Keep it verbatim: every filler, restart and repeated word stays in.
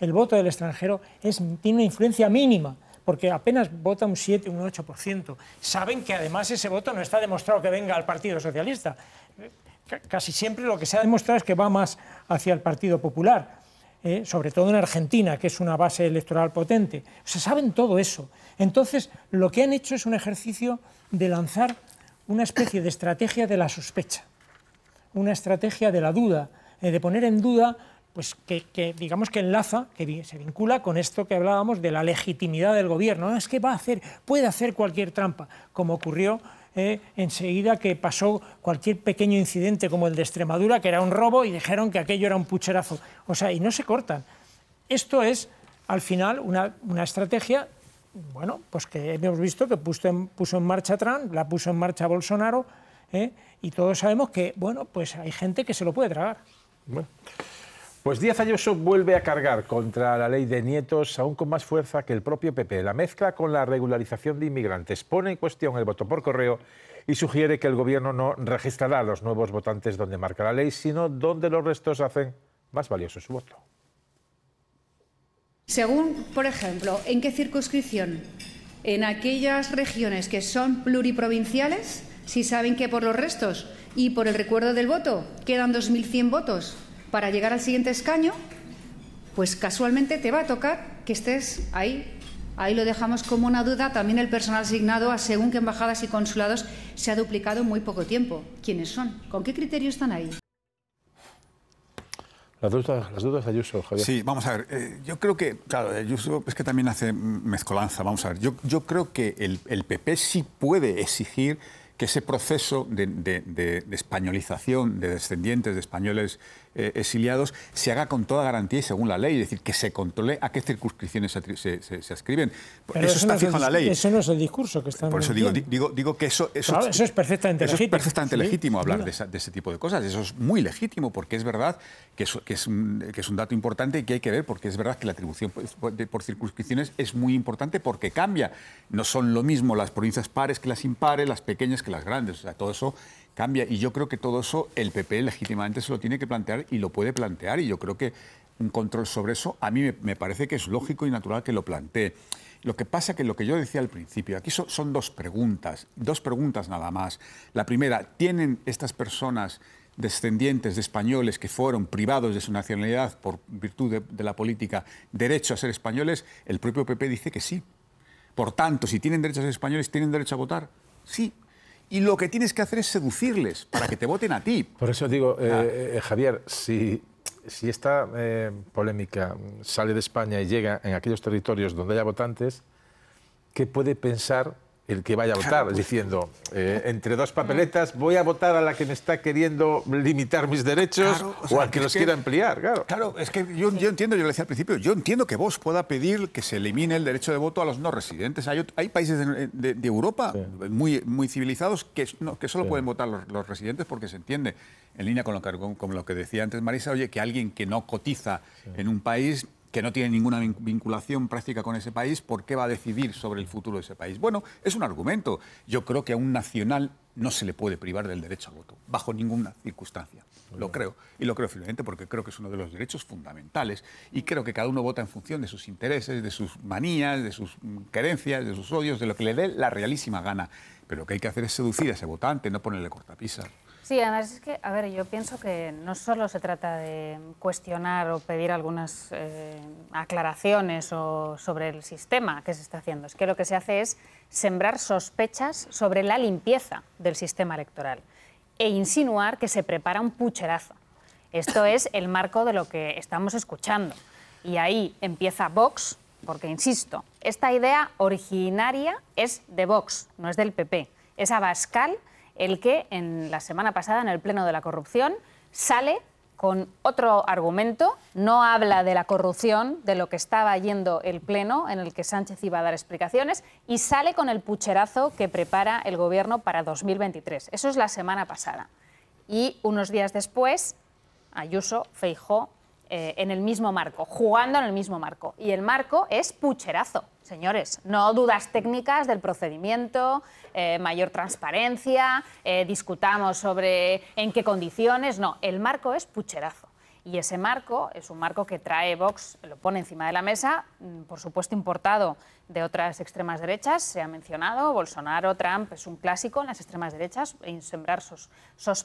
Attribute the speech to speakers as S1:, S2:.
S1: el voto del extranjero es, tiene una influencia mínima, porque apenas vota un siete, un ocho por ciento. Saben que además ese voto no está demostrado que venga al Partido Socialista. Casi siempre lo que se ha demostrado es que va más hacia el Partido Popular, eh, sobre todo en Argentina, que es una base electoral potente. O sea, saben todo eso. Entonces, lo que han hecho es un ejercicio de lanzar una especie de estrategia de la sospecha, una estrategia de la duda, eh, de poner en duda, pues que, que digamos que enlaza, que se vincula con esto que hablábamos de la legitimidad del gobierno. No, es que va a hacer, puede hacer cualquier trampa, como ocurrió eh, enseguida que pasó cualquier pequeño incidente como el de Extremadura, que era un robo, y dijeron que aquello era un pucherazo. O sea, y no se cortan. Esto es, al final, una, una estrategia, bueno, pues que hemos visto que puso en, puso en marcha Trump, la puso en marcha Bolsonaro, eh, y todos sabemos que, bueno, pues hay gente que se lo puede tragar.
S2: Bueno. Pues Díaz Ayuso vuelve a cargar contra la ley de nietos aún con más fuerza que el propio P P. La mezcla con la regularización de inmigrantes pone en cuestión el voto por correo y sugiere que el gobierno no registrará a los nuevos votantes donde marca la ley, sino donde los restos hacen más valioso su voto.
S3: Según, por ejemplo, en qué circunscripción, en aquellas regiones que son pluriprovinciales, si saben que por los restos y por el recuerdo del voto quedan dos mil cien votos para llegar al siguiente escaño, pues casualmente te va a tocar que estés ahí. Ahí lo dejamos como una duda. También el personal asignado a según qué embajadas y consulados se ha duplicado en muy poco tiempo. ¿Quiénes son? ¿Con qué criterio están ahí?
S2: Las dudas, las dudas de Ayuso, Javier.
S4: Sí, vamos a ver. Eh, yo creo que, claro, Ayuso es que también hace mezcolanza. Vamos a ver. Yo, yo creo que el, el P P sí puede exigir que ese proceso de, de, de, de españolización de descendientes de españoles eh, exiliados se haga con toda garantía y según la ley, es decir, que se controle a qué circunscripciones se, se, se, se ascriben.
S1: Pero
S4: eso,
S1: eso
S4: está
S1: no
S4: fijo en la ley.
S1: Eso no es el discurso que están
S4: Por eso digo, digo, digo que eso, eso,
S1: claro, eso es perfectamente
S4: eso
S1: legítimo.
S4: Es perfectamente
S1: sí,
S4: legítimo hablar
S1: duda.
S4: de, esa, de ese tipo de cosas. Eso es muy legítimo porque es verdad que es, que, es un, que es un dato importante y que hay que ver porque es verdad que la atribución por, de, por circunscripciones es muy importante porque cambia. No son lo mismo las provincias pares que las impares, las pequeñas que las grandes. O sea, todo eso cambia y yo creo que todo eso el P P legítimamente se lo tiene que plantear y lo puede plantear y yo creo que un control sobre eso a mí me, me parece que es lógico y natural que lo plantee. Lo que pasa que lo que yo decía al principio, aquí son, son dos preguntas, dos preguntas nada más. La primera, ¿tienen estas personas descendientes de españoles que fueron privados de su nacionalidad por virtud de, de la política derecho a ser españoles? El propio P P dice que sí. Por tanto, si tienen derecho a ser españoles, ¿tienen derecho a votar? Sí. Y lo que tienes que hacer es seducirles para que te voten a ti.
S2: Por eso digo, eh, eh, Javier, si, si esta eh, polémica sale de España y llega en aquellos territorios donde haya votantes, ¿qué puede pensar el que vaya a votar?
S4: Claro, pues,
S2: diciendo, eh, entre dos papeletas, ¿voy a votar a la que me está queriendo limitar mis derechos
S4: claro, o,
S2: o
S4: sea,
S2: al que los
S4: que,
S2: quiera ampliar? Claro,
S4: claro es que yo, yo entiendo, yo le decía al principio, yo entiendo que Vox pueda pedir que se elimine el derecho de voto a los no residentes. Hay, hay países de, de, de Europa sí. muy, muy civilizados que, no, que solo sí. pueden votar los, los residentes porque se entiende, en línea con lo que, con, con lo que decía antes Marisa, oye, que alguien que no cotiza sí. en un país, que no tiene ninguna vinculación práctica con ese país, ¿por qué va a decidir sobre el futuro de ese país? Bueno, es un argumento. Yo creo que a un nacional no se le puede privar del derecho al voto, bajo ninguna circunstancia. Lo creo. Y lo creo firmemente porque creo que es uno de los derechos fundamentales. Y creo que cada uno vota en función de sus intereses, de sus manías, de sus querencias, de sus odios, de lo que le dé la realísima gana. Pero lo que hay que hacer es seducir a ese votante, no ponerle cortapisas.
S5: Sí, además es que, a ver, yo pienso que no solo se trata de cuestionar o pedir algunas eh, aclaraciones o sobre el sistema que se está haciendo, es que lo que se hace es sembrar sospechas sobre la limpieza del sistema electoral e insinuar que se prepara un pucherazo. Esto es el marco de lo que estamos escuchando. Y ahí empieza Vox, porque, insisto, esta idea originaria es de Vox, no es del P P. Es Abascal el que en la semana pasada, en el Pleno de la Corrupción, sale con otro argumento, no habla de la corrupción, de lo que estaba yendo el Pleno, en el que Sánchez iba a dar explicaciones, y sale con el pucherazo que prepara el Gobierno para dos mil veintitrés. Eso es la semana pasada. Y unos días después, Ayuso, Feijóo, eh, en el mismo marco, jugando en el mismo marco. Y el marco es pucherazo, señores. No dudas técnicas del procedimiento, eh, mayor transparencia, eh, discutamos sobre en qué condiciones. No, el marco es pucherazo. Y ese marco es un marco que trae Vox, lo pone encima de la mesa, por supuesto importado de otras extremas derechas, se ha mencionado, Bolsonaro, Trump, es un clásico en las extremas derechas, en sembrar sos, sos